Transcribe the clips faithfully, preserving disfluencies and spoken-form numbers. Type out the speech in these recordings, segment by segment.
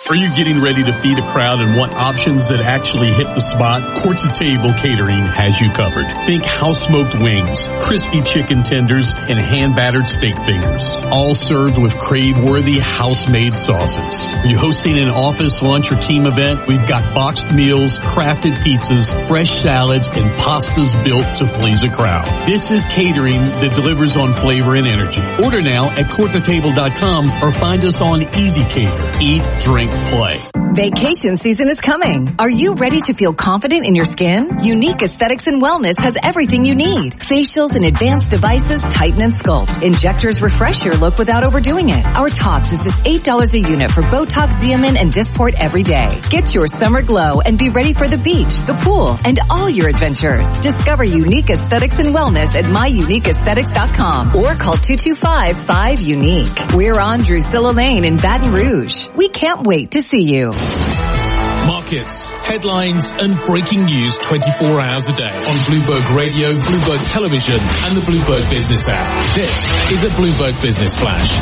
Are you getting ready to feed a crowd and want options that actually hit the spot? Quartz Table Catering has you covered. Think house-smoked wings, crispy chicken tenders, and hand-battered steak fingers. All served with crave-worthy house-made sauces. Are you hosting an office, lunch, or team event? We've got boxed meals, crafted pizzas, fresh salads, and pastas built to please a crowd. This is catering that delivers on flavor and energy. Order now at quartz table dot com or find us on Easy Cater. Eat, drink, play. Vacation season is coming. Are you ready to feel confident in your skin? Unique Aesthetics and Wellness has everything you need. Facials and advanced devices tighten and sculpt. Injectors refresh your look without overdoing it. Our Tox is just eight dollars a unit for Botox, Xeomin, and Dysport every day. Get your summer glow and be ready for the beach, the pool, and all your adventures. Discover Unique Aesthetics and Wellness at my unique aesthetics dot com or call two two five, five, unique. We're on Drusilla Lane in Baton Rouge. We can't wait to see you. Markets, headlines and breaking news twenty-four hours a day on Bloomberg Radio, Bloomberg Television and the Bloomberg Business app. This is a Bloomberg Business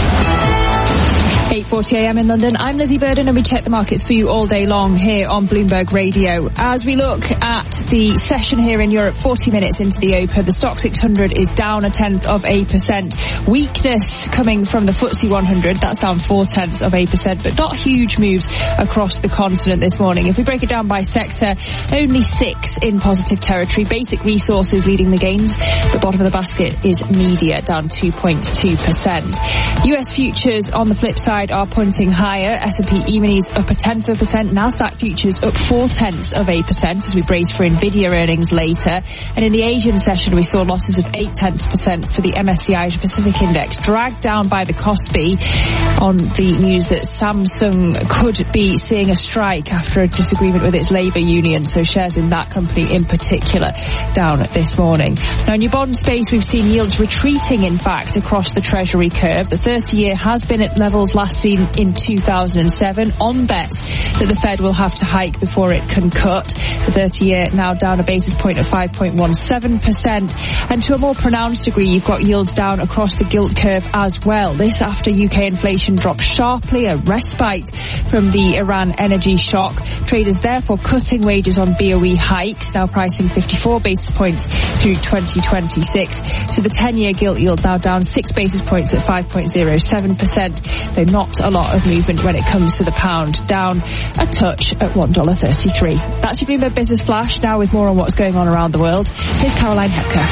Flash. eight forty a m in London. I'm Lizzie Burden and we check the markets for you all day long here on Bloomberg Radio. As we look at the session here in Europe, forty minutes into the open, the Stoxx six hundred is down a tenth of a percent. Weakness coming from the F T S E one hundred, that's down four tenths of a percent, but not huge moves across the continent this morning. If we break it down by sector, only six in positive territory. Basic resources leading the gains, but bottom of the basket is media, down two point two percent. U S futures on the flip side are pointing higher. S and P E-minis up a tenth of a percent. Nasdaq futures up four tenths of a percent as we brace for Nvidia earnings later. And in the Asian session, we saw losses of eight tenths of a percent for the M S C I Asia Pacific Index, dragged down by the Kospi on the news that Samsung could be seeing a strike after a disagreement with its labour union. So shares in that company in particular down this morning. Now in your bond space, we've seen yields retreating, in fact, across the Treasury curve. The thirty-year has been at levels last seen in two thousand seven on bets that the Fed will have to hike before it can cut. The thirty-year now down a basis point at five point one seven percent. And to a more pronounced degree, you've got yields down across the gilt curve as well. This after U K inflation dropped sharply, a respite from the Iran energy shock. Traders therefore cutting wages on B O E hikes, now pricing fifty-four basis points through twenty twenty-six. So the ten-year gilt yield now down six basis points at five point zero seven percent, though not a lot of movement when it comes to the pound, down a touch at one dollar thirty-three. That's your Bloomberg Business Flash. Now with more on what's going on around the world, here's Caroline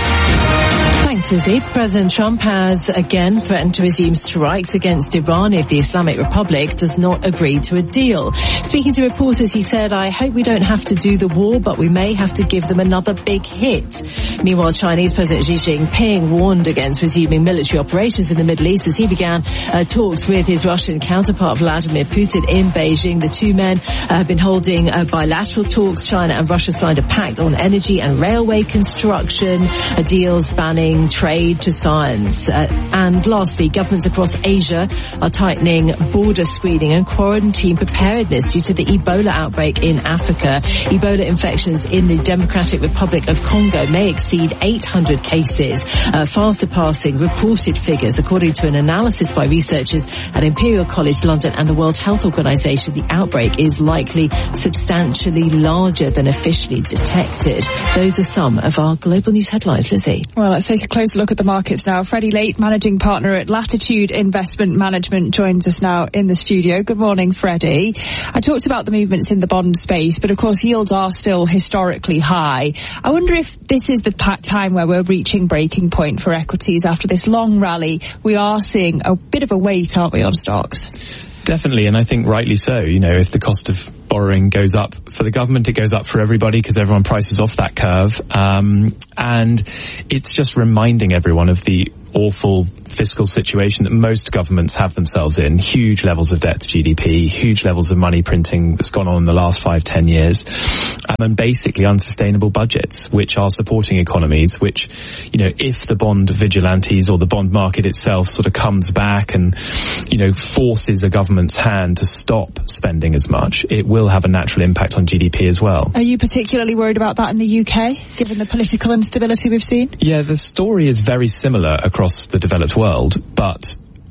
Hepker. Thanks, Lizzie. President Trump has again threatened to resume strikes against Iran if the Islamic Republic does not agree to a deal. Speaking to reporters, he said, "I hope we don't have to do the war, but we may have to give them another big hit." Meanwhile, Chinese President Xi Jinping warned against resuming military operations in the Middle East as he began uh, talks with his Russian counterpart Vladimir Putin in Beijing. The two men uh, have been holding uh, bilateral talks. China and Russia signed a pact on energy and railway construction, a deal spanning trade to science. Uh, and lastly, governments across Asia are tightening border screening and quarantine preparedness due to the Ebola outbreak in Africa. Ebola infections in the Democratic Republic of Congo may exceed eight hundred cases, uh, far surpassing reported figures. According to an analysis by researchers at Imperial College London and the World Health Organization, the outbreak is likely substantially larger than officially detected. Those are some of our global news headlines, Lizzie. Well, let's take a closer look at the markets now. Freddie Late, managing partner at Latitude Investment Management, joins us now in the studio. Good morning, Freddie. I talked about the movements in the bond space, but of course yields are still historically high. I wonder if this is the time where we're reaching breaking point for equities after this long rally. We are seeing a bit of a weight, aren't we, on stocks? Definitely, and I think rightly so. You know, if the cost of borrowing goes up for the government, it goes up for everybody because everyone prices off that curve. Um, and it's just reminding everyone of the awful fiscal situation that most governments have themselves in. Huge levels of debt to G D P, huge levels of money printing that's gone on in the last five, ten years, um, and basically unsustainable budgets, which are supporting economies, which, you know, if the bond vigilantes or the bond market itself sort of comes back and, you know, forces a government's hand to stop spending as much, it will have a natural impact on G D P as well. Are you particularly worried about that in the U K, given the political instability we've seen? Yeah, the story is very similar across the developed world, but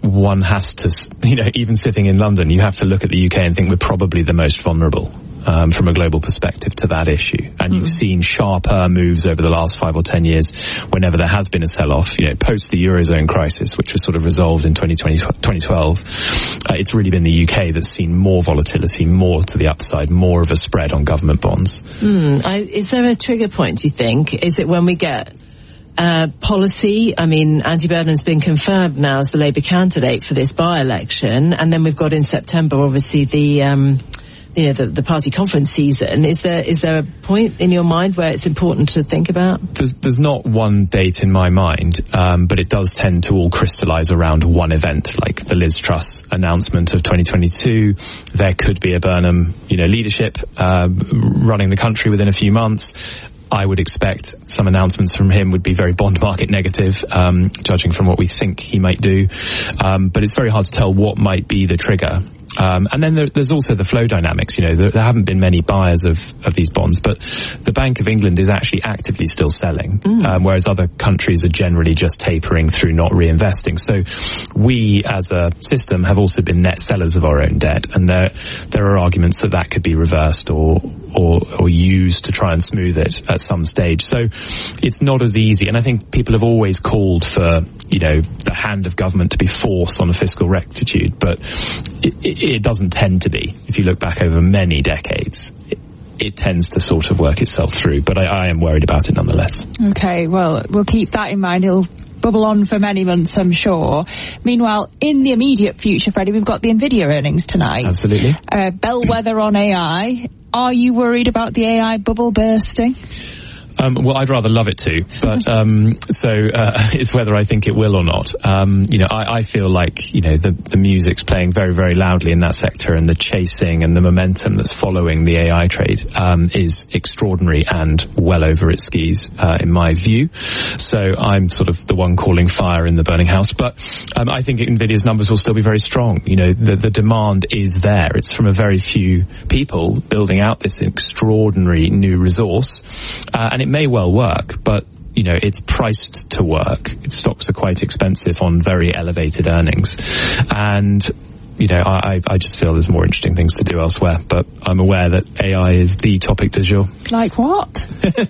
one has to, you know, even sitting in London, you have to look at the U K and think we're probably the most vulnerable um, from a global perspective to that issue. And mm. you've seen sharper moves over the last five or ten years whenever there has been a sell-off, you know, post the Eurozone crisis, which was sort of resolved in twenty twenty, twenty twelve. Uh, it's really been the U K that's seen more volatility, more to the upside, more of a spread on government bonds. Mm. I, is there a trigger point, do you think? Is it when we get Uh, policy? I mean, Andy Burnham's been confirmed now as the Labour candidate for this by-election, and then we've got in September, obviously, the, um, you know, the, the party conference season. Is there is there a point in your mind where it's important to think about? There's, there's not one date in my mind, um, but it does tend to all crystallise around one event, like the Liz Truss announcement of twenty twenty-two. There could be a Burnham, you know, leadership uh, running the country within a few months. I would expect some announcements from him would be very bond market negative, um, judging from what we think he might do. Um, but it's very hard to tell what might be the trigger. Um, and then there, there's also the flow dynamics. You know, there, there haven't been many buyers of, of these bonds, but the Bank of England is actually actively still selling, mm. um, whereas other countries are generally just tapering through not reinvesting. So we, as a system, have also been net sellers of our own debt, and there there are arguments that that could be reversed or or, or used to try and smooth it at some stage. So it's not as easy, and I think people have always called for, you know, the hand of government to be forced on a fiscal rectitude, but it, it, it doesn't tend to be. If you look back over many decades, it, it tends to sort of work itself through, but I, I am worried about it nonetheless. Okay, well, we'll keep that in mind. It'll bubble on for many months, I'm sure. Meanwhile, in the immediate future, Freddie, we've got the Nvidia earnings tonight. Absolutely. Uh, bellwether on A I. Are you worried about the A I bubble bursting? Um, well, I'd rather love it to, but um, so uh, it's whether I think it will or not. Um, you know, I, I feel like, you know, the, the music's playing very, very loudly in that sector, and the chasing and the momentum that's following the A I trade um, is extraordinary and well over its skis, uh, in my view. So I'm sort of the one calling fire in the burning house, but um, I think Nvidia's numbers will still be very strong. You know, the, the demand is there. It's from a very few people building out this extraordinary new resource, uh, and it may well work, but, you know, it's priced to work. Its stocks are quite expensive on very elevated earnings. And, you know, I, I just feel there's more interesting things to do elsewhere, but I'm aware that A I is the topic du jour. Like what?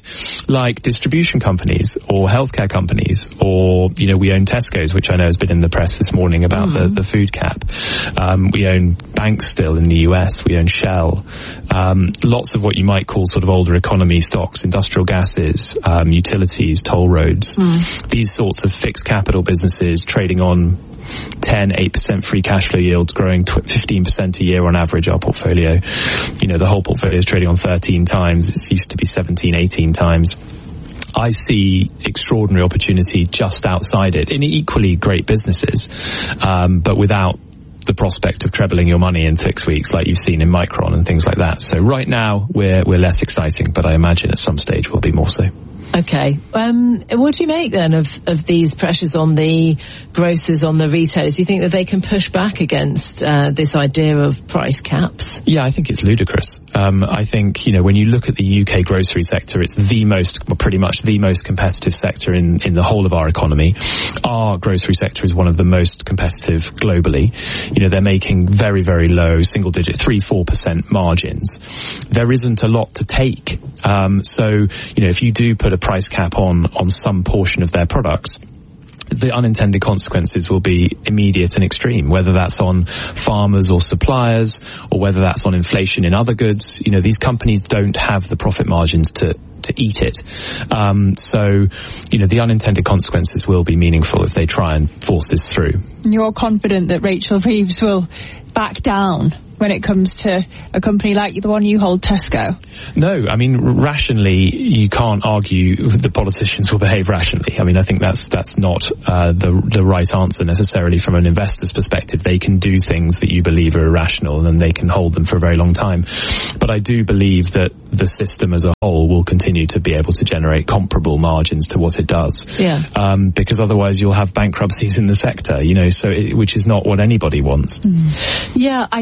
Like distribution companies or healthcare companies, or, you know, we own Tesco's, which I know has been in the press this morning about mm. the, the food cap. Um, we own banks still in the U S. We own Shell. Um, lots of what you might call sort of older economy stocks, industrial gases, um, utilities, toll roads. Mm. These sorts of fixed capital businesses trading on ten, eight percent free cash flow yields, growing fifteen percent a year on average, our portfolio. You know, the whole portfolio is trading on thirteen times. It used to be seventeen, eighteen times. I see extraordinary opportunity just outside it in equally great businesses, um, but without the prospect of trebling your money in six weeks like you've seen in Micron and things like that. So right now we're we're less exciting, but I imagine at some stage we'll be more so. Okay. Um, what do you make then of, of these pressures on the grocers, on the retailers? Do you think that they can push back against uh, this idea of price caps? Yeah, I think it's ludicrous. Um, I think, you know, when you look at the U K grocery sector, it's the most, well, pretty much the most competitive sector in, in the whole of our economy. Our grocery sector is one of the most competitive globally. You know, they're making very, very low single digit, three, four percent margins. There isn't a lot to take. Um, so, you know, if you do put a price cap on, on some portion of their products, the unintended consequences will be immediate and extreme, whether that's on farmers or suppliers, or whether that's on inflation in other goods. You know, these companies don't have the profit margins to to eat it. Um, so, you know, the unintended consequences will be meaningful if they try and force this through. You're confident that Rachel Reeves will back down when it comes to a company like the one you hold, Tesco? No, I mean, rationally, you can't argue the politicians will behave rationally. I mean, I think that's that's not uh, the the right answer necessarily from an investor's perspective. They can do things that you believe are irrational, and they can hold them for a very long time. But I do believe that the system as a whole will continue to be able to generate comparable margins to what it does. Yeah. Um, because otherwise you'll have bankruptcies in the sector, you know, so it, which is not what anybody wants. Mm. Yeah, I think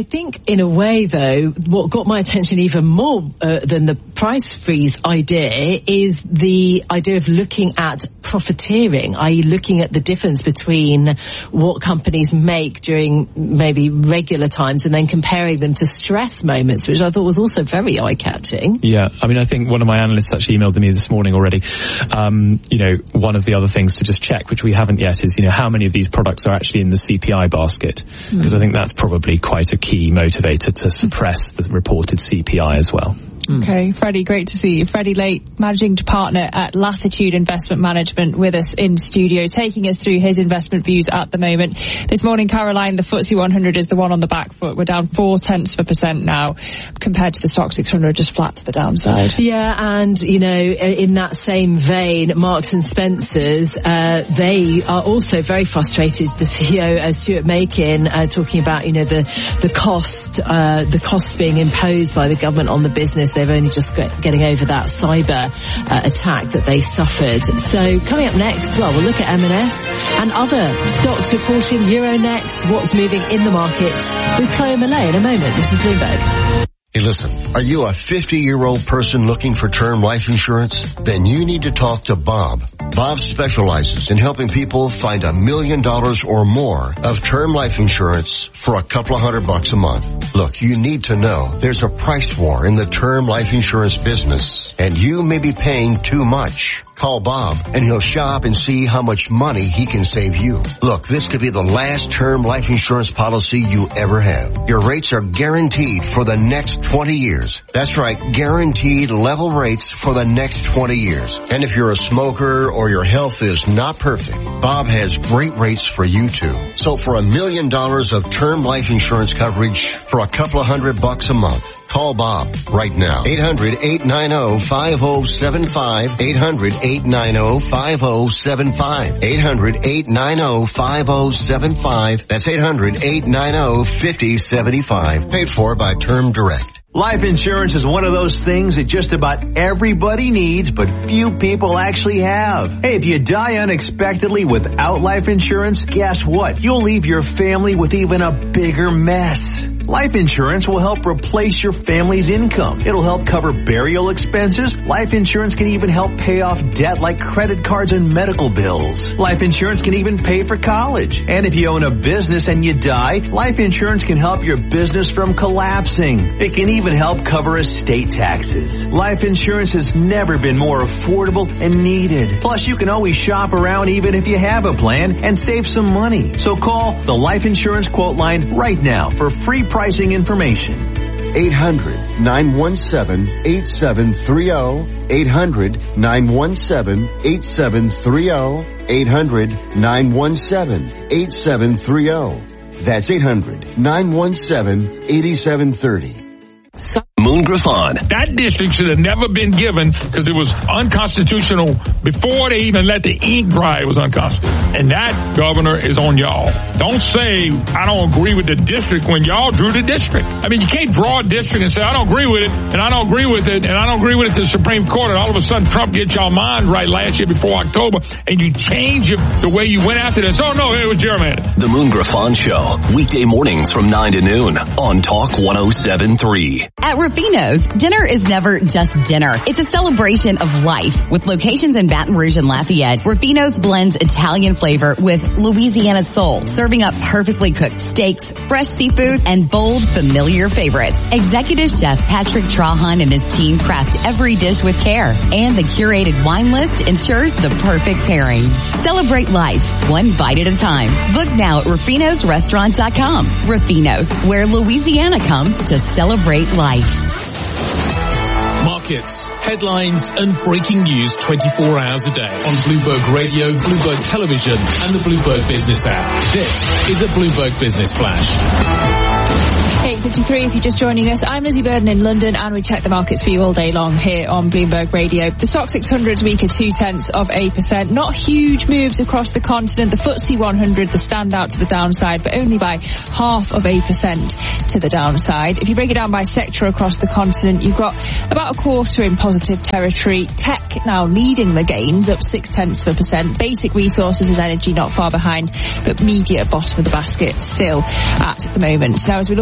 in a way, though, what got my attention even more uh, than the price freeze idea is the idea of looking at profiteering, that is looking at the difference between what companies make during maybe regular times and then comparing them to stress moments, which I thought was also very eye-catching. Yeah, I mean, I think one of my analysts actually emailed me this morning already. Um, you know, one of the other things to just check, which we haven't yet, is, you know, how many of these products are actually in the C P I basket? Because mm. I think that's probably quite a key motivator to suppress the reported C P I as well. Okay, Freddie, great to see you. Freddie Late, managing partner at Latitude Investment Management, with us in studio, taking us through his investment views at the moment. This morning, Caroline, the F T S E one hundred is the one on the back foot. We're down four tenths of a percent now, compared to the Stock six hundred, just flat to the downside. Yeah, and, you know, in that same vein, Marks and Spencer's, uh, they are also very frustrated. The C E O, uh, Stuart Makin, uh, talking about, you know, the, the cost, uh, the cost being imposed by the government on the business. They've only just got getting over that cyber uh, attack that they suffered. So coming up next, well, we'll look at M and S and other stocks reporting. Euronext, what's moving in the markets with Chloe Millay in a moment. This is Bloomberg. Hey, listen, are you a fifty-year-old person looking for term life insurance? Then you need to talk to Bob. Bob specializes in helping people find a million dollars or more of term life insurance for a couple of hundred bucks a month. Look, you need to know there's a price war in the term life insurance business, and you may be paying too much. Call Bob and he'll shop and see how much money he can save you. Look, this could be the last term life insurance policy you ever have. Your rates are guaranteed for the next twenty years. That's right, guaranteed level rates for the next twenty years. And if you're a smoker or your health is not perfect, Bob has great rates for you too. So for a million dollars of term life insurance coverage for a couple of hundred bucks a month, call Bob right now. eight hundred, eight nine zero, five zero seven five. eight hundred, eight nine zero, five zero seven five. eight hundred, eight nine zero, five zero seven five. That's eight hundred, eight nine zero, five zero seven five. Paid for by Term Direct. Life insurance is one of those things that just about everybody needs, but few people actually have. Hey, if you die unexpectedly without life insurance, guess what? You'll leave your family with even a bigger mess. Life insurance will help replace your family's income. It'll help cover burial expenses. Life insurance can even help pay off debt like credit cards and medical bills. Life insurance can even pay for college. And if you own a business and you die, life insurance can help your business from collapsing. It can even help cover estate taxes. Life insurance has never been more affordable and needed. Plus, you can always shop around even if you have a plan and save some money. So call the Life Insurance Quote Line right now for free pricing information. eight hundred, nine one seven, eight seven three zero. eight hundred, nine one seven, eight seven three zero. eight hundred, nine one seven, eight seven three zero. That's eight hundred, nine one seven, eight seven three zero. Moon Griffon. That district should have never been given because it was unconstitutional before they even let the ink dry. It was unconstitutional. And that, Governor, is on y'all. Don't say, I don't agree with the district when y'all drew the district. I mean, you can't draw a district and say, I don't agree with it, and I don't agree with it, and I don't agree with it to the Supreme Court, and all of a sudden Trump gets y'all mind right last year before October, and you change it the way you went after this. Oh, no, it was gerrymandered. The Moon Griffon Show, weekday mornings from nine to noon on Talk one oh seven point three. At Rufino's, dinner is never just dinner. It's a celebration of life. With locations in Baton Rouge and Lafayette, Rufino's blends Italian flavor with Louisiana soul, serving up perfectly cooked steaks, fresh seafood, and bold, familiar favorites. Executive Chef Patrick Trahan and his team craft every dish with care, and the curated wine list ensures the perfect pairing. Celebrate life, one bite at a time. Book now at Rufinos Restaurant dot com. Rufino's, where Louisiana comes to celebrate life. Markets, headlines and breaking news twenty-four hours a day on Bloomberg Radio, Bloomberg Television and the Bloomberg Business app. This is a Bloomberg Business Flash. eight fifty-three if you're just joining us. I'm Lizzie Burden in London, and we check the markets for you all day long here on Bloomberg Radio. The Stock six hundred is weaker two tenths of a percent. Not huge moves across the continent. The F T S E one hundred, the standout to the downside, but only by half of a percent to the downside. If you break it down by sector across the continent, you've got about a quarter in positive territory. Tech now leading the gains, up six tenths of a percent. Basic resources and energy not far behind, but media bottom of the basket still at the moment. Now, as we look across the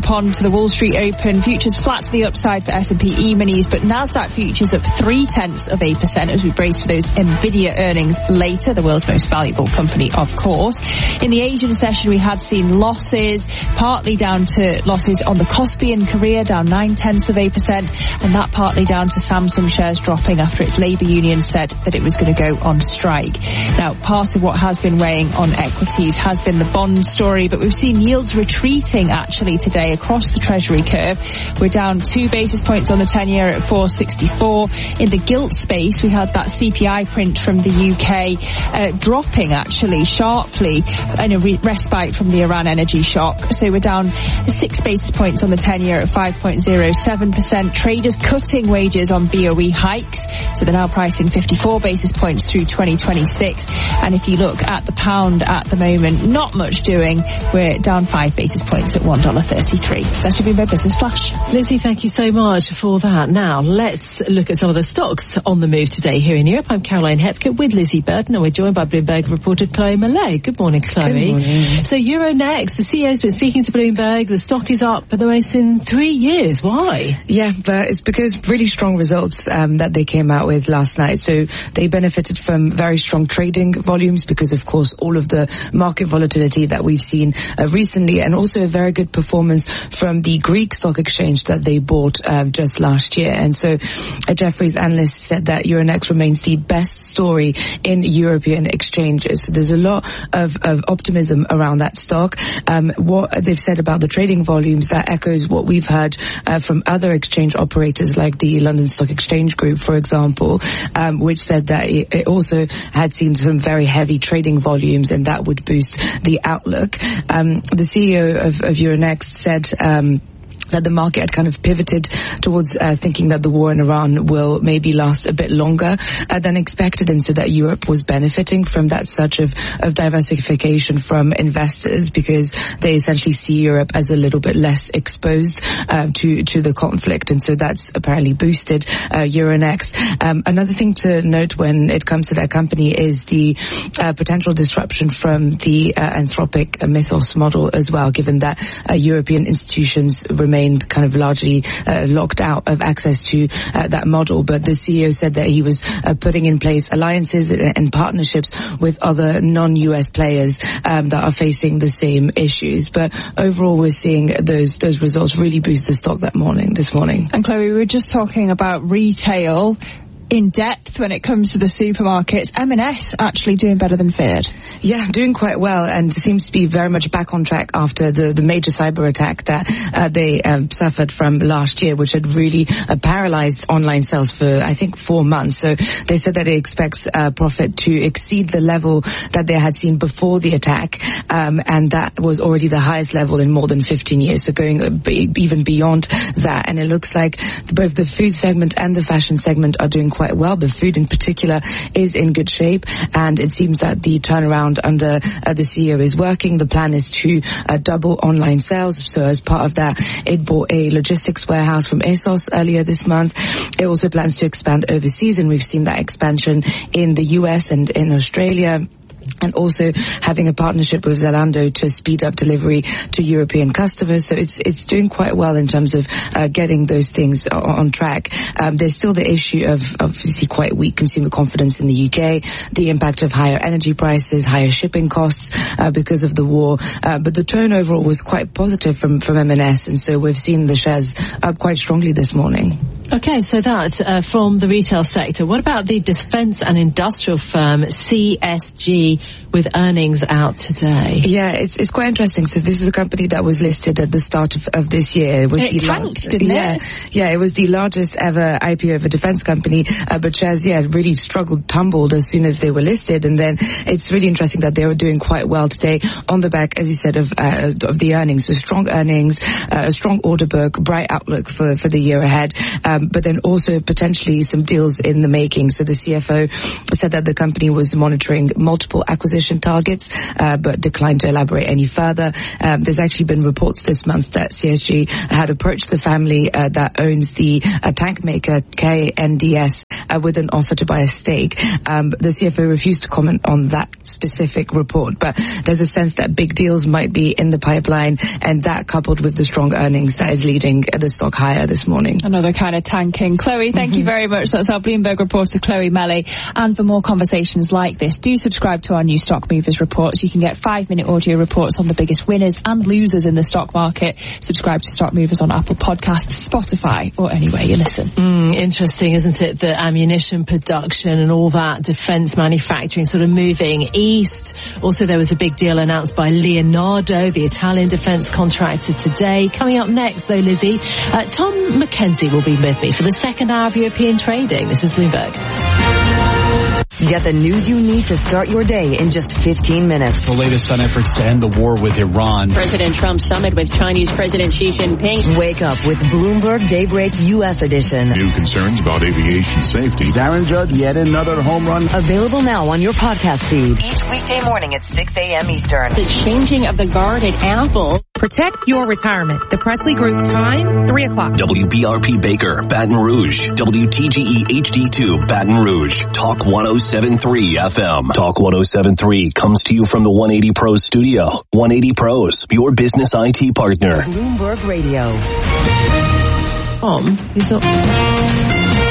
up on to the Wall Street Open. Futures flat to the upside for S and P E-minis, but Nasdaq futures up three tenths of a percent as we brace for those Nvidia earnings later, the world's most valuable company, of course. In the Asian session, we had seen losses, partly down to losses on the Kospi in Korea, down nine tenths of a percent, and that partly down to Samsung shares dropping after its labour union said that it was going to go on strike. Now, part of what has been weighing on equities has been the bond story, but we've seen yields retreating actually today across the Treasury curve. We're down two basis points on the ten-year at four sixty-four. In the gilt space, we had that C P I print from the U K uh, dropping actually sharply in a re- respite from the Iran energy shock. So we're down six basis points on the ten-year at five point oh seven percent. Traders cutting wages on B O E hikes, so they're now pricing fifty-four basis points through twenty twenty-six. And if you look at the pound at the moment, not much doing. We're down five basis points at one dollar thirty-three. That should be my business flash. Lizzie, thank you so much for that. Now, let's look at some of the stocks on the move today here in Europe. I'm Caroline Hepker with Lizzie Burton, and we're joined by Bloomberg reporter Chloe Mallet. Good morning, Chloe. Good morning. So Euronext, the C E O's been speaking to Bloomberg. The stock is up the most in three years. Why? Yeah, but it's because really strong results um, that they came out with last night. So they benefited from very strong trading volumes because, of course, all of the market volatility that we've seen uh, recently, and also a very good performance from the Greek stock exchange that they bought uh, just last year. And so a Jefferies analyst said that Euronext remains the best story in European exchanges. So there's a lot of, of optimism around that stock. Um, what they've said about the trading volumes, that echoes what we've heard uh, from other exchange operators like the London Stock Exchange Group, for example, um, which said that it, it also had seen some very heavy trading volumes, and that would boost the outlook. Um, the C E O of, of Euronext said um, that the market had kind of pivoted towards uh, thinking that the war in Iran will maybe last a bit longer uh, than expected, and so that Europe was benefiting from that surge of, of diversification from investors, because they essentially see Europe as a little bit less exposed uh, to, to the conflict, and so that's apparently boosted uh, Euronext. Um, another thing to note when it comes to that company is the uh, potential disruption from the uh, Anthropic Mythos model as well, given that uh, European institutions remained kind of largely uh, locked out of access to uh, that model. But the C E O said that he was uh, putting in place alliances and, and partnerships with other non-U S players um, that are facing the same issues. But overall, we're seeing those those results really boost the stock that morning, this morning. And Chloe, we were just talking about retail in depth when it comes to the supermarkets. M and S actually doing better than feared. Yeah, doing quite well, and seems to be very much back on track after the, the major cyber attack that uh, they um, suffered from last year, which had really uh, paralyzed online sales for, I think, four months. So they said that it expects uh, profit to exceed the level that they had seen before the attack, um, and that was already the highest level in more than fifteen years, so going b- even beyond that. And it looks like both the food segment and the fashion segment are doing quite well. The food in particular is in good shape, and it seems that the turnaround under uh, the C E O is working. The plan is to uh, double online sales. So as part of that, it bought a logistics warehouse from ASOS earlier this month. It also plans to expand overseas, and we've seen that expansion in the U S and in Australia, and also having a partnership with Zalando to speed up delivery to European customers. So it's it's doing quite well in terms of uh, getting those things on, on track. Um, there's still the issue of obviously quite weak consumer confidence in the U K, the impact of higher energy prices, higher shipping costs uh, because of the war. Uh, but the tone overall was quite positive from, from M and S, and so we've seen the shares up quite strongly this morning. Okay, so that's uh, from the retail sector. What about the defence and industrial firm C S G with earnings out today? Yeah, it's it's quite interesting. So this is a company that was listed at the start of, of this year. It was and it the tanked, large, didn't yeah, it? Yeah, it was the largest ever I P O of a defence company, uh, but shares, yeah, really struggled, tumbled as soon as they were listed. And then it's really interesting that they were doing quite well today on the back, as you said, of uh, of the earnings. So strong earnings, uh, a strong order book, bright outlook for, for the year ahead. Uh, um, but then also potentially some deals in the making. So the C F O said that the company was monitoring multiple acquisition targets, uh, but declined to elaborate any further. Um, there's actually been reports this month that C S G had approached the family uh, that owns the uh, tank maker K N D S uh, with an offer to buy a stake. Um, the C F O refused to comment on that specific report, but there's a sense that big deals might be in the pipeline, and that coupled with the strong earnings that is leading the stock higher this morning. Another kind of tanking. Chloe, thank mm-hmm. you very much. That's our Bloomberg reporter, Chloe Melly. And for more conversations like this, do subscribe to our new Stock Movers reports. You can get five-minute audio reports on the biggest winners and losers in the stock market. Subscribe to Stock Movers on Apple Podcasts, Spotify, or anywhere you listen. Mm, interesting, isn't it? The ammunition production and all that defense manufacturing sort of moving east. Also, there was a big deal announced by Leonardo, the Italian defense contractor, today. Coming up next, though, Lizzie, uh, Tom McKenzie will be with me for the second hour of European trading. This is Bloomberg. Get the news you need to start your day in just fifteen minutes. The latest on efforts to end the war with Iran. President Trump's summit with Chinese President Xi Jinping. Wake up with Bloomberg Daybreak U S edition. New concerns about aviation safety. Darren Judd, yet another home run. Available now on your podcast feed. Each weekday morning at six a.m. Eastern. The changing of the guard at Apple. Protect your retirement. The Presley Group, time, three o'clock. W B R P Baker, Baton Rouge. W T G E H D two, Baton Rouge. Talk one oh seven point three F M. Talk one oh seven point three comes to you from the one eighty Pros studio. one eighty Pros, your business I T partner. Bloomberg Radio. Tom, he's not...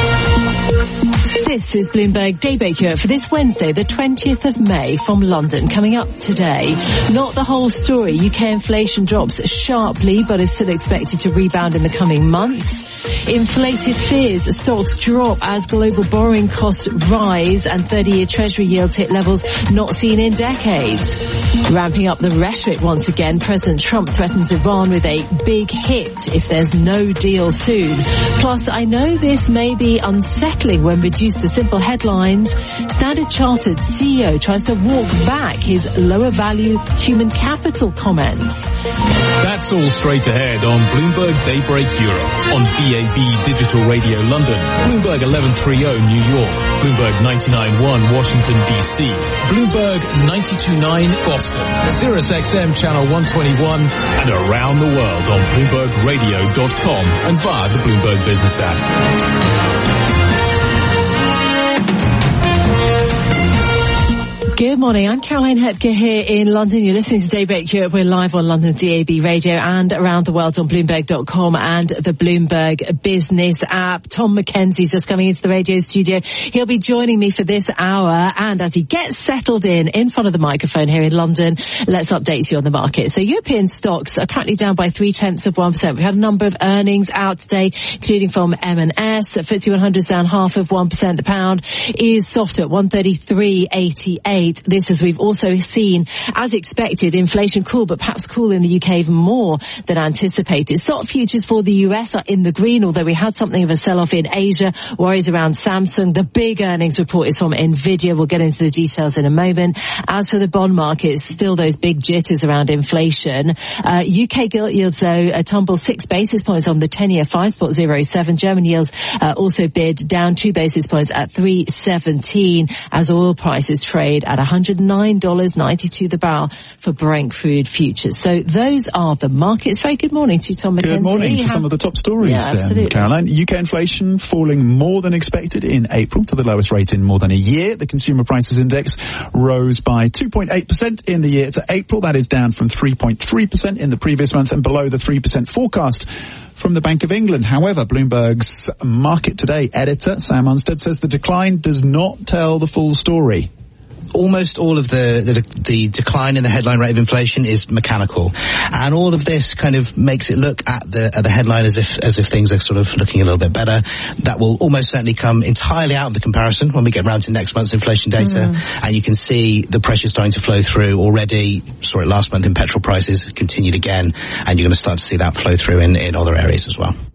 This is Bloomberg Daybreak Europe for this Wednesday, the twentieth of May from London. Coming up today, not the whole story. U K inflation drops sharply, but is still expected to rebound in the coming months. Inflated fears, stocks drop as global borrowing costs rise and thirty-year Treasury yields hit levels not seen in decades. Ramping up the rhetoric once again, President Trump threatens Iran with a big hit if there's no deal soon. Plus, I know this may be unsettling when reduced to simple headlines. Standard Chartered C E O tries to walk back his lower value human capital comments. That's all straight ahead on Bloomberg Daybreak Europe, on D A B Digital Radio London, Bloomberg eleven thirty New York, Bloomberg ninety-nine point one Washington D C, Bloomberg ninety-two point nine Boston, Sirius X M Channel one twenty-one, and around the world on Bloomberg Radio dot com and via the Bloomberg Business app. Good morning. I'm Caroline Hepker here in London. You're listening to Daybreak Europe. We're live on London D A B Radio and around the world on Bloomberg dot com and the Bloomberg Business app. Tom McKenzie's just coming into the radio studio. He'll be joining me for this hour. And as he gets settled in, in front of the microphone here in London, let's update you on the market. So European stocks are currently down by three tenths of one percent. We had a number of earnings out today, including from M and S. The F T S E one hundred is down half of one percent. The pound is soft at one thirty-three eighty-eight. This, as we've also seen, as expected, inflation cool, but perhaps cool in the U K even more than anticipated. Stock futures for the U S are in the green, although we had something of a sell-off in Asia. Worries around Samsung. The big earnings report is from Nvidia. We'll get into the details in a moment. As for the bond market, still those big jitters around inflation. Uh, U K gilt yields, though, a tumble six basis points on the ten-year five point oh seven. German yields uh, also bid down two basis points at three seventeen as oil prices trade at one hundred nine dollars ninety-two the barrel for Brent crude futures. So those are the markets. Very good morning to Tom McKenzie. Good morning to some of the top stories yeah, then, Caroline. U K inflation falling more than expected in April to the lowest rate in more than a year. The Consumer Prices Index rose by two point eight percent in the year to April. That is down from three point three percent in the previous month and below the three percent forecast from the Bank of England. However, Bloomberg's Market Today editor, Sam Unstead, says the decline does not tell the full story. Almost all of the, the the decline in the headline rate of inflation is mechanical, and all of this kind of makes it look at the at the headline as if as if things are sort of looking a little bit better. That will almost certainly come entirely out of the comparison when we get around to next month's inflation data, mm. and you can see the pressure starting to flow through already. Saw it last month in petrol prices, continued again, and you're going to start to see that flow through in, in other areas as well.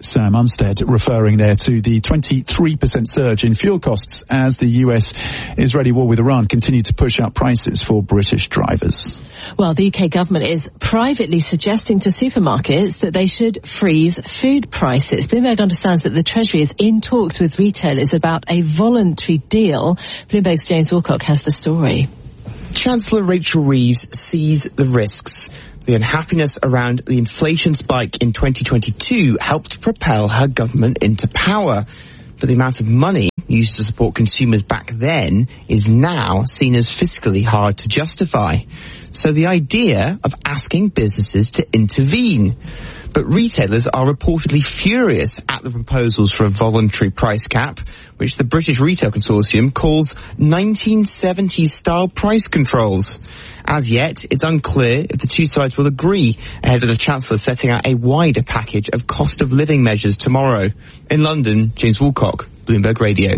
Sam Unstead referring there to the twenty-three percent surge in fuel costs as the U S-Israeli war with Iran continued to push up prices for British drivers. Well, the U K government is privately suggesting to supermarkets that they should freeze food prices. Bloomberg understands that the Treasury is in talks with retailers about a voluntary deal. Bloomberg's James Wilcock has the story. Chancellor Rachel Reeves sees the risks. The unhappiness around the inflation spike in twenty twenty-two helped propel her government into power. But the amount of money used to support consumers back then is now seen as fiscally hard to justify. So the idea of asking businesses to intervene. But retailers are reportedly furious at the proposals for a voluntary price cap, which the British Retail Consortium calls nineteen seventies style price controls. As yet, it's unclear if the two sides will agree ahead of the Chancellor setting out a wider package of cost of living measures tomorrow. In London, James Woolcock, Bloomberg Radio.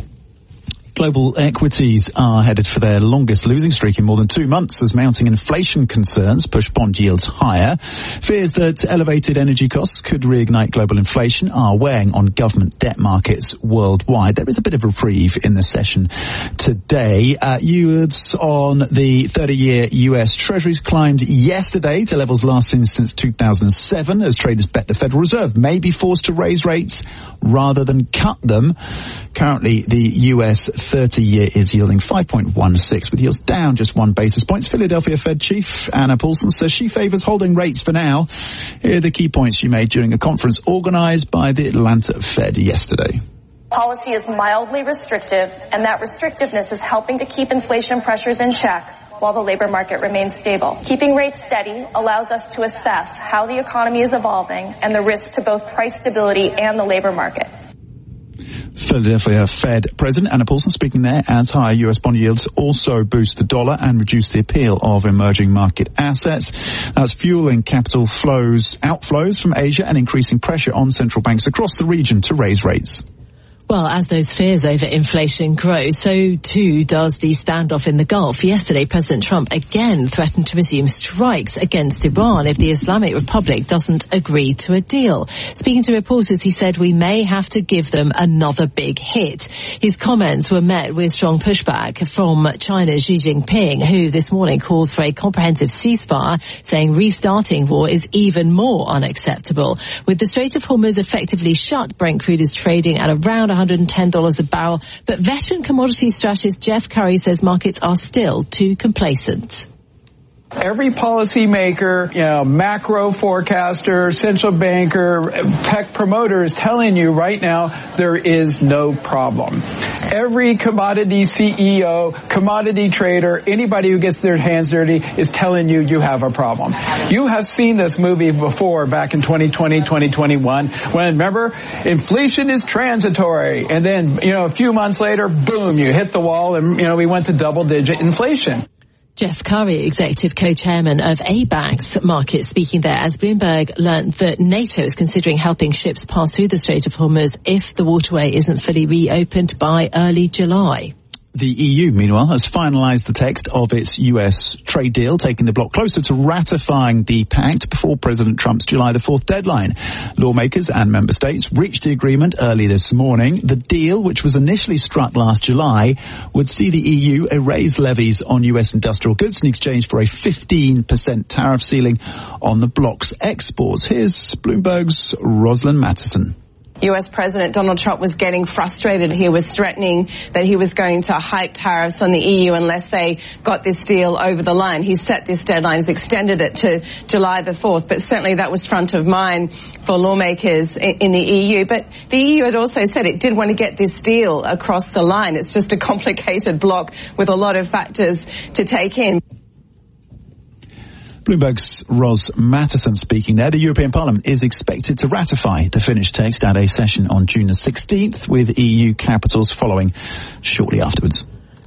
Global equities are headed for their longest losing streak in more than two months as mounting inflation concerns push bond yields higher. Fears that elevated energy costs could reignite global inflation are weighing on government debt markets worldwide. There is a bit of reprieve in the session today. Uh, yields on the thirty-year U S Treasuries climbed yesterday to levels last seen since two thousand seven as traders bet the Federal Reserve may be forced to raise rates rather than cut them. Currently, the U S thirty-year is yielding five point one six, with yields down just one basis point. Philadelphia Fed Chief Anna Paulson says she favours holding rates for now. Here are the key points she made during a conference organised by the Atlanta Fed yesterday. Policy is mildly restrictive, and that restrictiveness is helping to keep inflation pressures in check while the labor market remains stable. Keeping rates steady allows us to assess how the economy is evolving and the risks to both price stability and the labor market. Philadelphia Fed President Anna Paulson speaking there as higher U S bond yields also boost the dollar and reduce the appeal of emerging market assets. That's fueling capital flows, outflows from Asia and increasing pressure on central banks across the region to raise rates. Well, as those fears over inflation grow, so too does the standoff in the Gulf. Yesterday, President Trump again threatened to resume strikes against Iran if the Islamic Republic doesn't agree to a deal. Speaking to reporters, he said we may have to give them another big hit. His comments were met with strong pushback from China's Xi Jinping, who this morning called for a comprehensive ceasefire, saying restarting war is even more unacceptable. With the Strait of Hormuz effectively shut, Brent crude is trading at around one hundred ten dollars a barrel, but veteran commodities strategist Jeff Curry says markets are still too complacent. Every policymaker, you know, macro forecaster, central banker, tech promoter is telling you right now there is no problem. Every commodity C E O, commodity trader, anybody who gets their hands dirty is telling you you have a problem. You have seen this movie before back in twenty twenty, twenty twenty-one, when, remember, inflation is transitory. And then, you know, a few months later, boom, you hit the wall and, you know, we went to double-digit inflation. Jeff Curry, executive co-chairman of A BACS Markets, speaking there as Bloomberg learned that NATO is considering helping ships pass through the Strait of Hormuz if the waterway isn't fully reopened by early July. The E U, meanwhile, has finalised the text of its U S trade deal, taking the bloc closer to ratifying the pact before President Trump's July the fourth deadline. Lawmakers and member states reached the agreement early this morning. The deal, which was initially struck last July, would see the E U erase levies on U S industrial goods in exchange for a fifteen percent tariff ceiling on the bloc's exports. Here's Bloomberg's Rosalind Mattison. U S President Donald Trump was getting frustrated. He was threatening that he was going to hike tariffs on the E U unless they got this deal over the line. He set this deadline, he's extended it to July the fourth, but certainly that was front of mind for lawmakers in the E U. But the E U had also said it did want to get this deal across the line. It's just a complicated block with a lot of factors to take in. Bloomberg's Ros Mattison speaking there. The European Parliament is expected to ratify the finished text at a session on June the sixteenth, with E U capitals following shortly afterwards.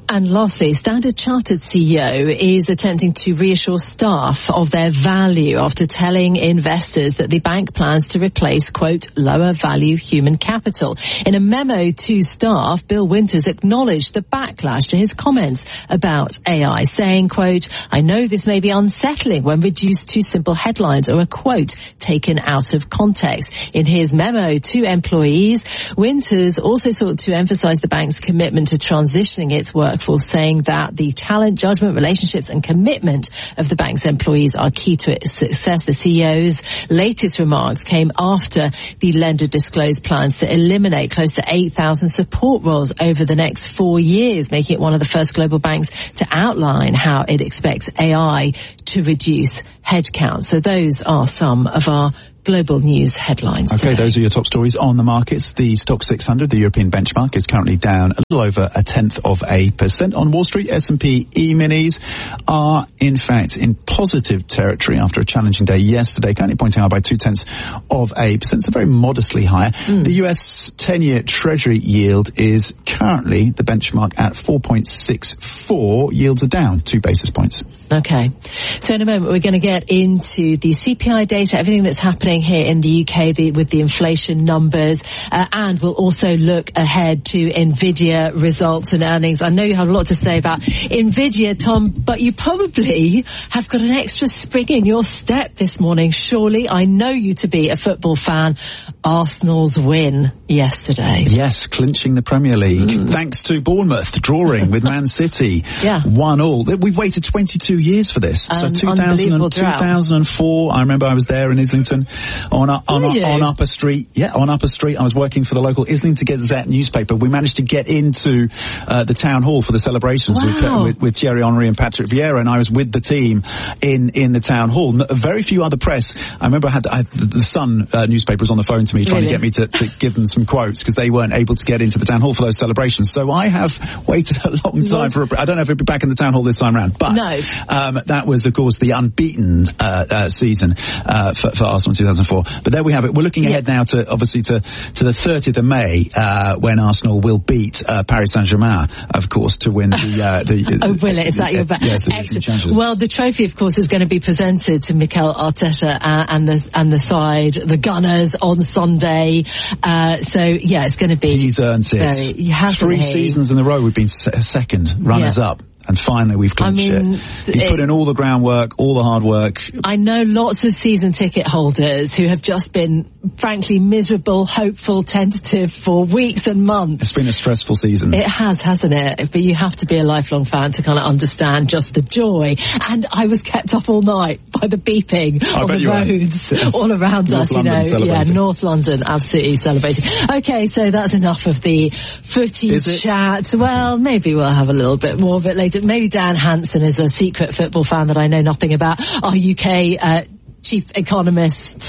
And lastly, Standard Chartered C E O is attempting to reassure staff of their value after telling investors that the bank plans to replace, quote, lower value human capital. In a memo to staff, Bill Winters acknowledged the backlash to his comments about A I, saying, quote, I know this may be unsettling when reduced to simple headlines or a quote taken out of context. In his memo to employees, Winters also sought to emphasize the bank's commitment to transitioning its work for saying that the talent, judgment, relationships and commitment of the bank's employees are key to its success. The C E O's latest remarks came after the lender disclosed plans to eliminate close to eight thousand support roles over the next four years, making it one of the first global banks to outline how it expects A I to reduce headcount. So those are some of our global news headlines. Okay, today. Those are your top stories on the markets. The Stock six hundred, the European benchmark, is currently down a little over a tenth of a percent. On Wall Street, S and P E-minis are, in fact, in positive territory after a challenging day yesterday, currently pointing out by two tenths of a percent, so very modestly higher. Mm. The U S ten-year Treasury yield is currently, the benchmark, at four point six four. Yields are down two basis points. Okay. So in a moment, we're going to get into the C P I data, everything that's happening here in the U K the, with the inflation numbers, uh, and we'll also look ahead to Nvidia results and earnings. I know you have a lot to say about Nvidia, Tom, but you probably have got an extra spring in your step this morning. Surely, I know you to be a football fan. Arsenal's win yesterday. Yes, clinching the Premier League. Mm. Thanks to Bournemouth drawing with Man City. Yeah. One all. We've waited twenty-two years for this. Um, so two thousand and, two thousand four, I remember I was there in Islington on on, on, on Upper Street. Yeah, on Upper Street. I was working for the local Islington Gazette newspaper. We managed to get into uh, the town hall for the celebrations wow. with, with, with Thierry Henry and Patrick Vieira, and I was with the team in, in the town hall. No, very few other press. I remember I had, I had the, the Sun uh, newspaper was on the phone to me trying really? to get me to, to give them some quotes because they weren't able to get into the town hall for those celebrations. So I have waited a long time long. for a, I don't know if it'll be back in the town hall this time round, but no. um, that was, of course, the unbeaten uh, uh, season uh, for, for Arsenal in two thousand four. But there we have it. We're looking ahead yeah. now to, obviously, to, to the thirtieth of May, uh, when Arsenal will beat uh, Paris Saint-Germain, of course, to win the... Uh, the oh, will it? Is that the, your bet? Yes, excellent. Well, the trophy, of course, is going to be presented to Mikel Arteta uh, and the and the side, the Gunners, on Sunday. Uh, so, yeah, it's going to be... He's earned it. Very, Three he? seasons in a row we've been second, runners yeah. up. And finally, we've clinched I mean, it. He's it, put in all the groundwork, all the hard work. I know lots of season ticket holders who have just been, frankly, miserable, hopeful, tentative for weeks and months. It's been a stressful season. It has, hasn't it? But you have to be a lifelong fan to kind of understand just the joy. And I was kept up all night by the beeping I of the roads yes. all around North us, London you know. Yeah, North London absolutely celebrating. Okay, so that's enough of the footy chat. Well, maybe we'll have a little bit more of it later. Maybe Dan Hansen is a secret football fan that I know nothing about. Our U K uh, chief economist.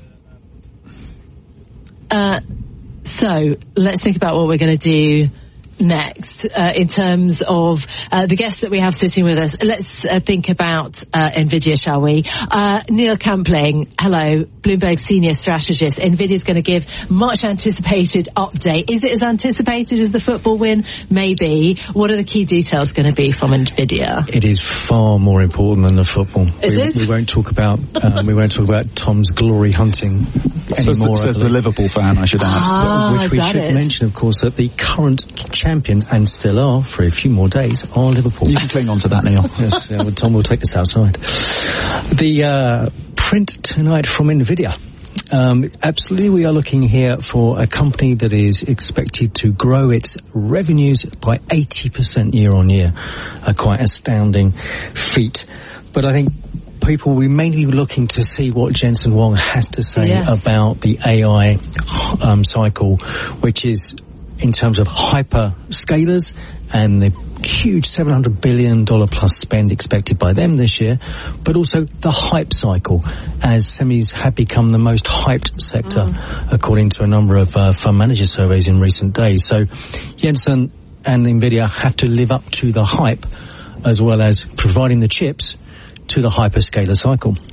Uh, so let's think about what we're going to do next uh, in terms of uh, the guests that we have sitting with us. Let's uh, think about uh, Nvidia, shall we? Uh, Neil Campling, hello, Bloomberg senior strategist. Nvidia's going to give much anticipated update. Is it as anticipated as the football win? Maybe. What are the key details going to be from Nvidia? It is far more important than the football. Is we, it? We won't talk about um, we won't talk about Tom's glory hunting anymore. Says the, the Liverpool fan, I should add. Ah, which we should it? mention, of course, that the current champions, and still are for a few more days, are Liverpool. You can cling on to that, Neil. Yes, yeah, well, Tom will take this outside. The uh, print tonight from Nvidia. Um, absolutely, we are looking here for a company that is expected to grow its revenues by eighty percent year on year. A quite astounding feat. But I think people, we may be looking to see what Jensen Huang has to say yes. about the A I um, cycle, which is in terms of hyperscalers and the huge seven hundred billion dollars plus spend expected by them this year, but also the hype cycle, as semis have become the most hyped sector, mm. according to a number of uh, fund manager surveys in recent days. So Jensen and Nvidia have to live up to the hype, as well as providing the chips to the hyperscaler cycle.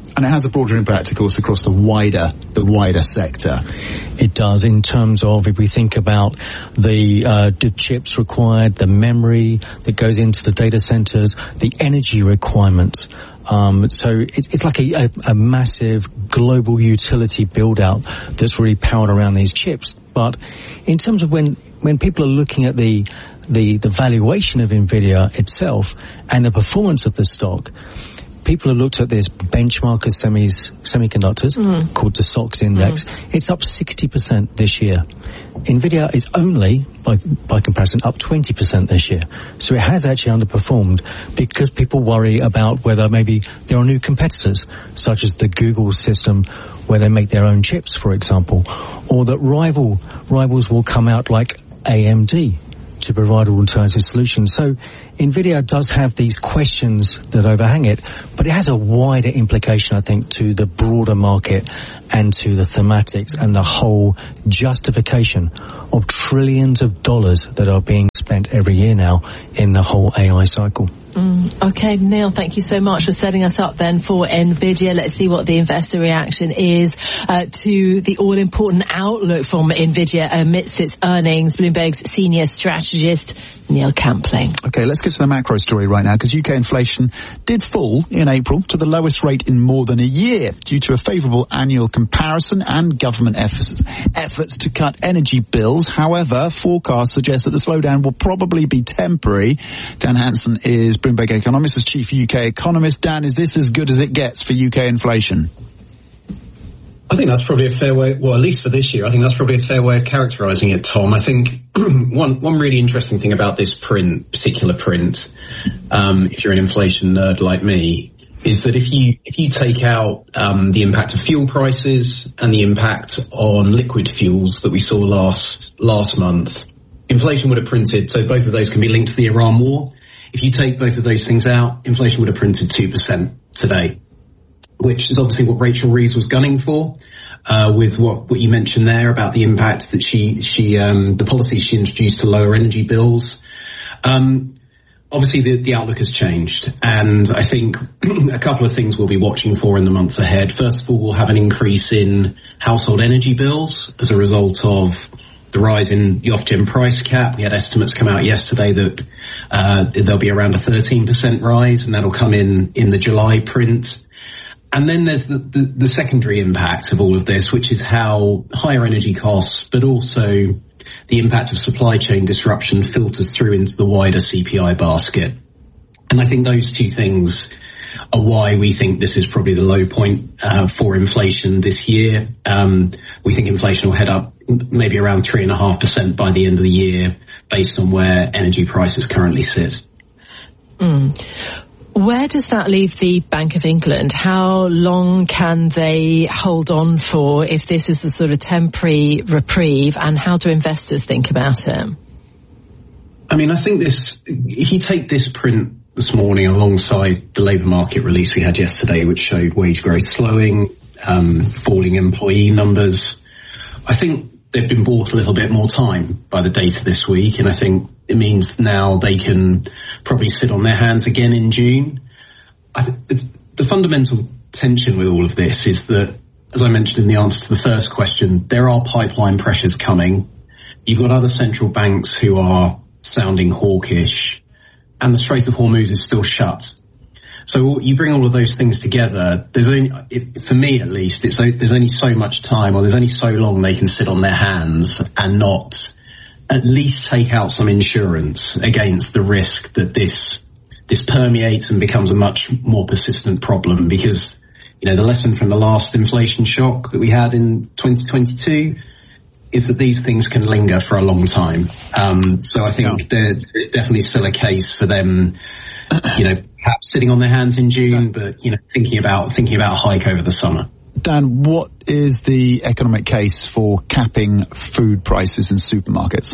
And it has a broader impact, of course, across the wider the wider sector. It does, in terms of, if we think about the, uh, the chips required, the memory that goes into the data centers, the energy requirements. Um, so it's, it's like a, a, a massive global utility build-out that's really powered around these chips. But in terms of when, when people are looking at the, the, the valuation of NVIDIA itself and the performance of the stock, people have looked at this benchmark of semis, semiconductors mm. called the S O X index. Mm. It's up sixty percent this year. NVIDIA is only, by, by comparison, up twenty percent this year. So it has actually underperformed because people worry about whether maybe there are new competitors, such as the Google system, where they make their own chips, for example, or that rival rivals will come out like A M D to provide alternative solutions. So NVIDIA does have these questions that overhang it, but it has a wider implication, I think, to the broader market and to the thematics and the whole justification of trillions of dollars that are being spent every year now in the whole A I cycle. Mm, okay, Neil, thank you so much for setting us up then for NVIDIA. Let's see what the investor reaction is uh, to the all-important outlook from NVIDIA amidst its earnings. Bloomberg's senior strategist, Neil Campling. Okay, let's get to the macro story right now, because U K inflation did fall in April to the lowest rate in more than a year due to a favourable annual comparison and government efforts, efforts to cut energy bills. However, forecasts suggest that the slowdown will probably be temporary. Dan Hansen is Bloomberg Economics' chief U K economist. Dan, is this as good as it gets for U K inflation? I think that's probably a fair way, well, at least for this year, I think that's probably a fair way of characterising it, Tom. I think one one really interesting thing about this print, particular print, um, if you're an inflation nerd like me, is that if you if you take out um, the impact of fuel prices and the impact on liquid fuels that we saw last last month, inflation would have printed, so both of those can be linked to the Iran war. If you take both of those things out, inflation would have printed two percent today, which is obviously what Rachel Reeves was gunning for, uh, with what, what you mentioned there about the impact that she, she, um, the policies she introduced to lower energy bills. Um, obviously the, the outlook has changed, and I think a couple of things we'll be watching for in the months ahead. First of all, we'll have an increase in household energy bills as a result of the rise in the Ofgem price cap. We had estimates come out yesterday that, uh, there'll be around a thirteen percent rise, and that'll come in, in the July print. And then there's the, the, the secondary impact of all of this, which is how higher energy costs, but also the impact of supply chain disruption filters through into the wider C P I basket. And I think those two things are why we think this is probably the low point uh, for inflation this year. Um, we think inflation will head up maybe around three and a half percent by the end of the year, based on where energy prices currently sit. Mm. Where does that leave the Bank of England? How long can they hold on for if this is a sort of temporary reprieve, and how do investors think about it? I mean, I think this, if you take this print this morning alongside the labour market release we had yesterday, which showed wage growth slowing, um, falling employee numbers, I think they've been bought a little bit more time by the data this week, and I think it means now they can probably sit on their hands again in June. I th- the fundamental tension with all of this is that, as I mentioned in the answer to the first question, there are pipeline pressures coming. You've got other central banks who are sounding hawkish, and the Strait of Hormuz is still shut. So you bring all of those things together, there's only, it, for me at least, it's, there's only so much time, or there's only so long they can sit on their hands and not at least take out some insurance against the risk that this this permeates and becomes a much more persistent problem. Because, you know, the lesson from the last inflation shock that we had in twenty twenty-two is that these things can linger for a long time. Um, so I think there, there's definitely still a case for them, you know, perhaps sitting on their hands in June, but, you know, thinking about thinking about a hike over the summer. Dan, what is the economic case for capping food prices in supermarkets?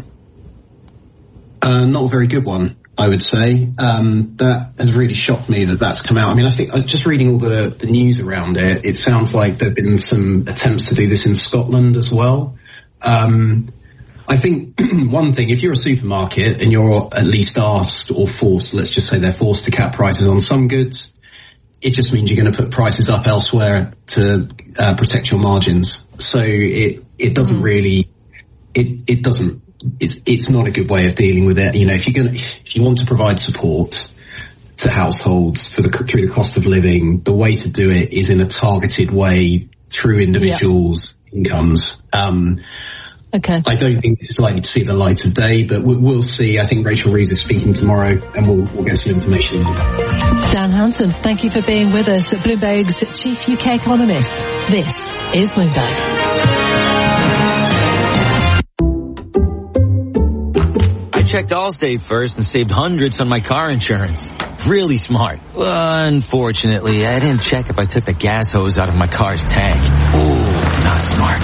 Uh, not a very good one, I would say. Um, that has really shocked me that that's come out. I mean, I think uh, just reading all the, the news around it, it sounds like there have been some attempts to do this in Scotland as well. Um, I think one thing, if you're a supermarket and you're at least asked or forced, let's just say they're forced to cap prices on some goods, it just means you're going to put prices up elsewhere to uh, protect your margins. So it it doesn't really it it doesn't it's it's not a good way of dealing with it. You know, if you're going if you want to provide support to households for the through the cost of living, the way to do it is in a targeted way through individuals' yeah. incomes. Um, Okay. I don't think this is likely to see the light of day, but we'll, we'll see. I think Rachel Reeves is speaking tomorrow, and we'll, we'll get some information. Dan Hansen, thank you for being with us, Bloomberg's chief U K economist. This is Bloomberg. I checked Allstate first and saved hundreds on my car insurance. Really smart. Unfortunately, I didn't check if I took the gas hose out of my car's tank. Ooh, not smart.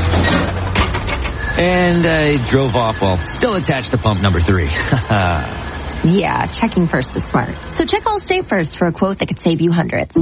And I drove off while still attached to pump number three. Yeah, checking first is smart. So check Allstate first for a quote that could save you hundreds.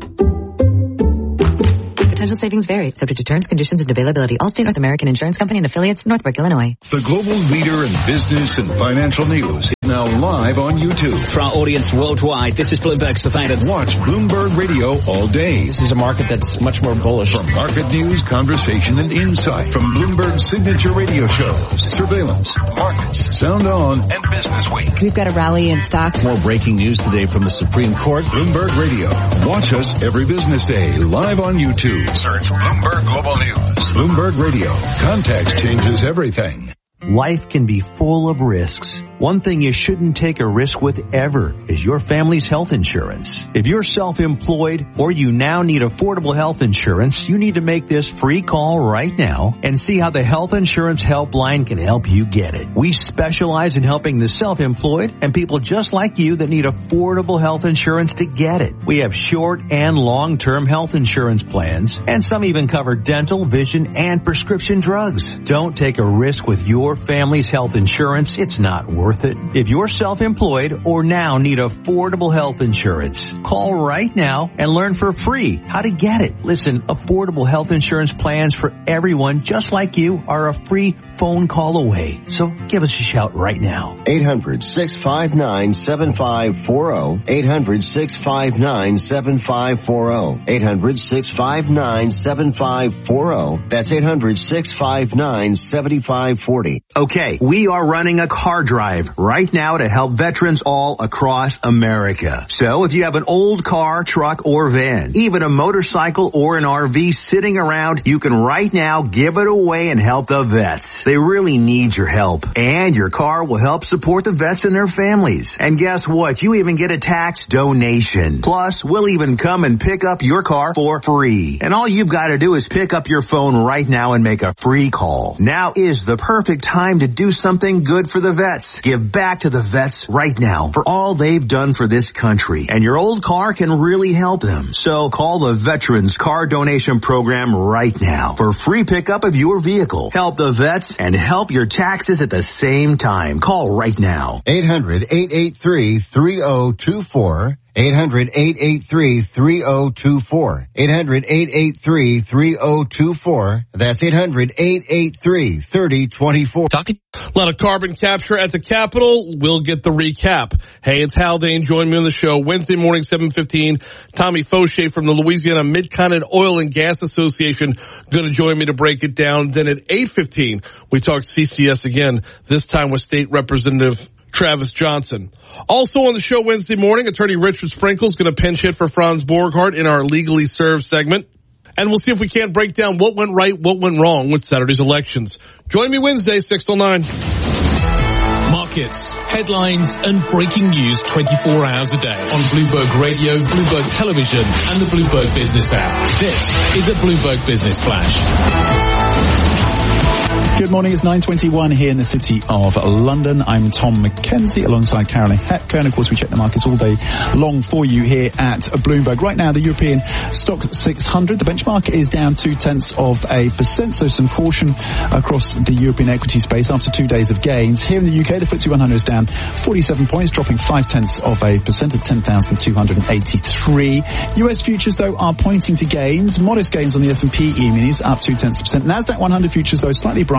Potential savings vary, subject to terms, conditions, and availability. Allstate North American Insurance Company and affiliates, Northbrook, Illinois. The global leader in business and financial news is now live on YouTube. For our audience worldwide, this is Bloomberg Surveillance. Watch Bloomberg Radio all day. This is a market that's much more bullish. For market news, conversation, and insight from Bloomberg's signature radio shows, Surveillance, Markets, Sound On, and Business Week. We've got a rally in stocks. More breaking news today from the Supreme Court. Bloomberg Radio. Watch us every business day live on YouTube. Search Bloomberg Global News. Bloomberg Radio. Context changes everything. Life can be full of risks. One thing you shouldn't take a risk with ever is your family's health insurance. If you're self-employed or you now need affordable health insurance, you need to make this free call right now and see how the Health Insurance Helpline can help you get it. We specialize in helping the self-employed and people just like you that need affordable health insurance to get it. We have short and long-term health insurance plans, and some even cover dental, vision, and prescription drugs. Don't take a risk with your family's health insurance. It's not worth it. If you're self-employed or now need affordable health insurance, call right now and learn for free how to get it. Listen, affordable health insurance plans for everyone just like you are a free phone call away. So give us a shout right now. eight hundred, six five nine, seven five four zero. eight hundred, six five nine, seven five four zero. eight hundred, six five nine, seven five four zero. That's eight hundred, six five nine, seven five four zero. Okay, we are running a car drive right now to help veterans all across America. So if you have an old car, truck, or van, even a motorcycle or an R V sitting around, you can right now give it away and help the vets. They really need your help. And your car will help support the vets and their families. And guess what? You even get a tax donation. Plus, we'll even come and pick up your car for free. And all you've got to do is pick up your phone right now and make a free call. Now is the perfect time to do something good for the vets. Give back to the vets right now for all they've done for this country. And your old car can really help them. So call the Veterans Car Donation Program right now for free pickup of your vehicle. Help the vets and help your taxes at the same time. Call right now. eight hundred, eight eight three, three zero two four. eight hundred, eight eight three, three zero two four. eight hundred, eight eight three, three zero two four. That's eight hundred, eight eight three, three zero two four. Talking. A lot of carbon capture at the Capitol. We'll get the recap. Hey, it's Haldane. Join me on the show Wednesday morning, seven fifteen. Tommy Fauché from the Louisiana Mid-Continent Oil and Gas Association going to join me to break it down. Then at eight fifteen, we talk C C S again, this time with State Representative Travis Johnson. Also on the show Wednesday morning, attorney Richard Sprinkle is going to pinch hit for Franz Borghardt in our Legally Served segment. And we'll see if we can't break down what went right, what went wrong with Saturday's elections. Join me Wednesday, six till nine. Markets, headlines, and breaking news twenty-four hours a day on Bloomberg Radio, Bloomberg Television, and the Bloomberg Business app. This is a Bloomberg Business Flash. Good morning, it's nine twenty-one here in the city of London. I'm Tom McKenzie alongside Carolyn Hepker, and of course we check the markets all day long for you here at Bloomberg. Right now the European Stock six hundred, the benchmark is down two tenths of a percent, so some caution across the European equity space after two days of gains. Here in the U K, the F T S E one hundred is down forty-seven points, dropping five tenths of a percent at ten thousand two hundred eighty-three. U S futures though are pointing to gains, modest gains on the S and P E-minis up two tenths of a percent. NASDAQ one hundred futures though slightly brighter,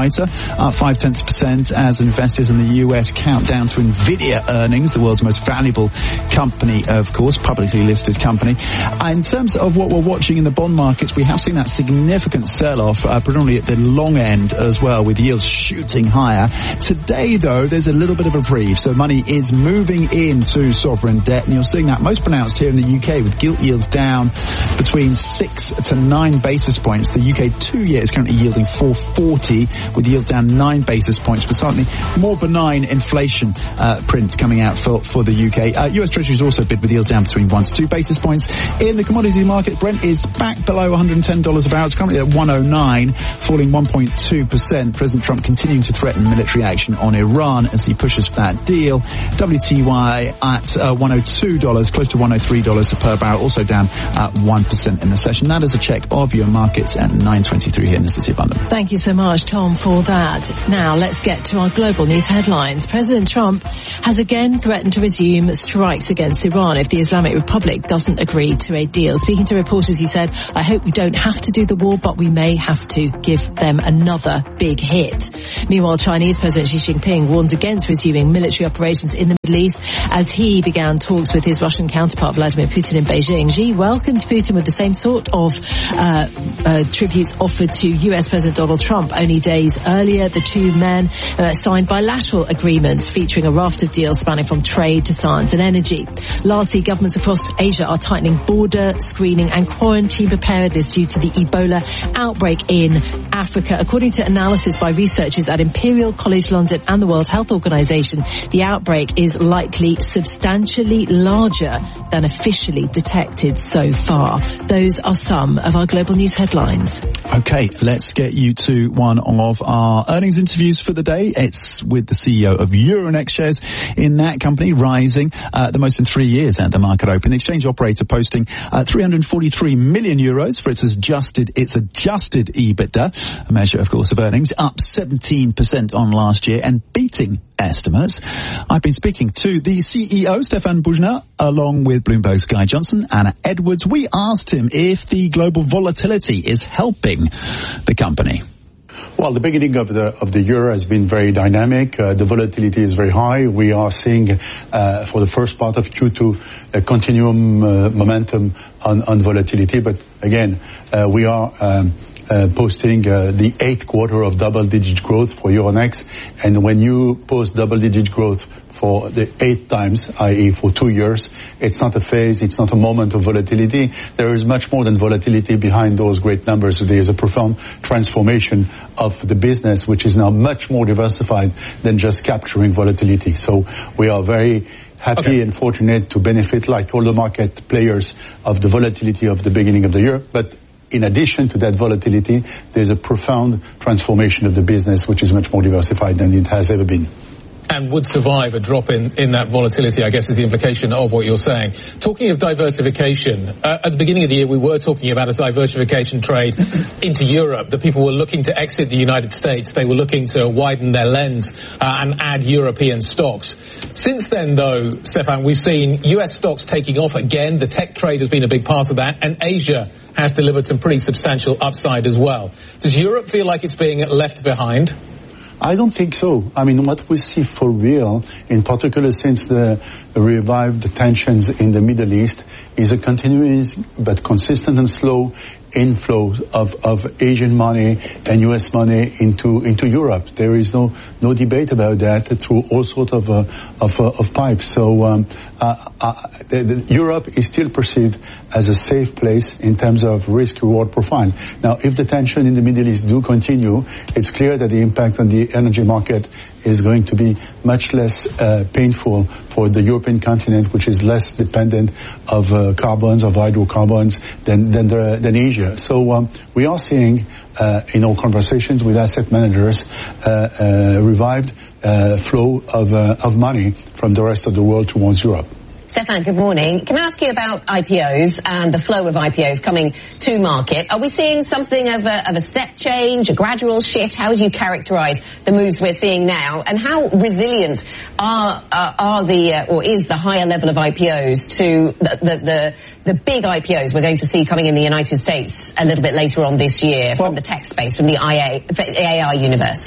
brighter, up five tenths of a percent as investors in the U S count down to Nvidia earnings, the world's most valuable company, of course, publicly listed company. Uh, in terms of what we're watching in the bond markets, we have seen that significant sell-off, uh, predominantly at the long end as well, with yields shooting higher. Today, though, there's a little bit of a reprieve, so money is moving into sovereign debt, and you're seeing that most pronounced here in the U K, with gilt yields down between six to nine basis points. The U K two-year is currently yielding four forty, with yield down nine basis points, for slightly more benign inflation uh, print coming out for, for the U K. Uh, U S Treasuries also bid with yields down between one to two basis points. In the commodity market, Brent is back below one hundred ten dollars a barrel. It's currently at one oh nine, falling one point two percent. President Trump continuing to threaten military action on Iran as he pushes for that deal. W T I at uh, one hundred two dollars, close to one hundred three dollars per barrel, also down at one percent in the session. That is a check of your markets at nine twenty-three here in the City of London. Thank you so much, Tom, for that. Now, let's get to our global news headlines. President Trump has again threatened to resume strikes against Iran if the Islamic Republic doesn't agree to a deal. Speaking to reporters, he said, "I hope we don't have to do the war, but we may have to give them another big hit." Meanwhile, Chinese President Xi Jinping warned against resuming military operations in the Middle East as he began talks with his Russian counterpart Vladimir Putin in Beijing. Xi welcomed Putin with the same sort of uh, uh, tributes offered to U S President Donald Trump only days earlier. The two men uh, signed bilateral agreements featuring a raft of deals spanning from trade to science and energy. Lastly, governments across Asia are tightening border screening and quarantine preparedness due to the Ebola outbreak in Africa. According to analysis by researchers at Imperial College London and the World Health Organization, the outbreak is likely substantially larger than officially detected so far. Those are some of our global news headlines. Okay, let's get you to one of our earnings interviews for the day. It's with the C E O of Euronext shares in that company, rising uh, the most in three years at the market open. The exchange operator posting uh, three hundred forty-three million euros for its adjusted, its adjusted EBITDA, a measure, of course, of earnings, up seventeen percent on last year and beating estimates. I've been speaking to the C E O, Stéphane Boujnah, along with Bloomberg's Guy Johnson, Anna Edwards. We asked him if the global volatility is helping the company. Well, the beginning of the of the year has been very dynamic. Uh, the volatility is very high. We are seeing, uh, for the first part of Q two, a continuum uh, momentum on, on volatility. But again, uh, we are um, uh, posting uh, the eighth quarter of double-digit growth for Euronext. And when you post double-digit growth for the eight times, that is for two years, it's not a phase, it's not a moment of volatility. There is much more than volatility behind those great numbers. There is a profound transformation of the business, which is now much more diversified than just capturing volatility. So we are very happy okay. and fortunate to benefit, like all the market players, of the volatility of the beginning of the year. But in addition to that volatility, there's a profound transformation of the business, which is much more diversified than it has ever been. And would survive a drop in, in that volatility, I guess, is the implication of what you're saying. Talking of diversification, uh, at the beginning of the year, we were talking about a diversification trade into Europe, that people were looking to exit the United States. They were looking to widen their lens uh, and add European stocks. Since then, though, Stéphane, we've seen U S stocks taking off again. The tech trade has been a big part of that, and Asia has delivered some pretty substantial upside as well. Does Europe feel like it's being left behind? I don't think so. I mean, what we see for real, in particular since the revived tensions in the Middle East, is a continuous but consistent and slow inflow of, of Asian money and U S money into into Europe. There is no no debate about that through all sorts of uh, of, uh, of pipes. So um, uh, uh, the, the Europe is still perceived as a safe place in terms of risk-reward profile. Now, if the tension in the Middle East do continue, it's clear that the impact on the energy market is going to be much less uh, painful for the European continent, which is less dependent of uh, carbons, of hydrocarbons than than, the, than Asia. So um, we are seeing uh, in our conversations with asset managers uh, uh, revived uh, flow of uh, of money from the rest of the world towards Europe. Stéphane, good morning. Can I ask you about I P Os and the flow of I P Os coming to market? Are we seeing something of a, of a step change, a gradual shift? How would you characterize the moves we're seeing now? And how resilient are, uh, are the, uh, or is the higher level of I P Os to the, the, the, the big I P Os we're going to see coming in the United States a little bit later on this year from well, the tech space, from the I A, A I universe?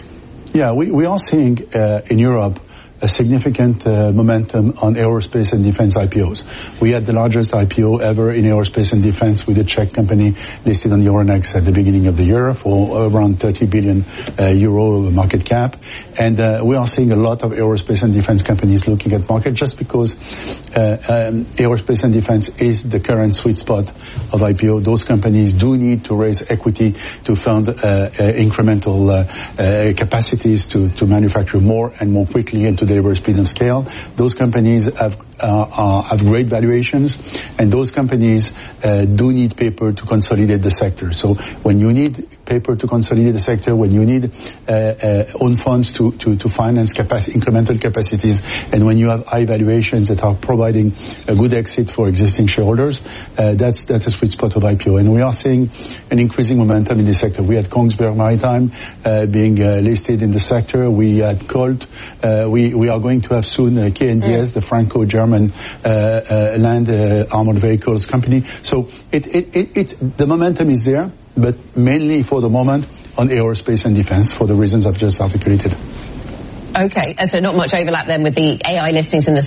Yeah, we, we are seeing uh, in Europe a significant uh, momentum on aerospace and defense I P Os. We had the largest I P O ever in aerospace and defense with a Czech company listed on Euronext at the beginning of the year for around thirty billion uh, euro market cap. And uh, we are seeing a lot of aerospace and defense companies looking at market just because uh, um, aerospace and defense is the current sweet spot of I P O. Those companies do need to raise equity to fund uh, uh, incremental uh, uh, capacities to, to manufacture more and more quickly and to deliver speed and scale. Those companies have uh, uh, have great valuations, and those companies uh, do need paper to consolidate the sector. So when you need paper to consolidate the sector, when you need uh, uh, own funds to, to, to finance capac- incremental capacities, and when you have high valuations that are providing a good exit for existing shareholders, uh, that's that's a sweet spot of I P O. And we are seeing an increasing momentum in this sector. We had Kongsberg Maritime uh, being uh, listed in the sector. We had Colt. Uh, we, we are going to have soon uh, K N D S, mm. the Franco-German uh, uh, land uh, armored vehicles company. So it, it, it, it, the momentum is there, but mainly for the moment on aerospace and defense for the reasons I've just articulated. Okay, so not much overlap then with the A I listings in the